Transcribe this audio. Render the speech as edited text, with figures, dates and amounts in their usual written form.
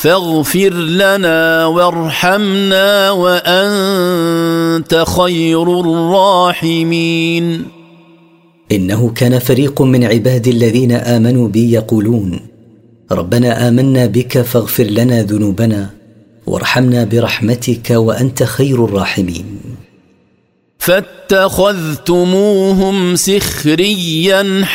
فاغفر لنا وارحمنا وأنت خير الراحمين. إنه كان فريق من عبادي الذين آمنوا بي يقولون ربنا آمنا بك فاغفر لنا ذنوبنا وارحمنا برحمتك وأنت خير الراحمين. فاتخذتموهم سخريا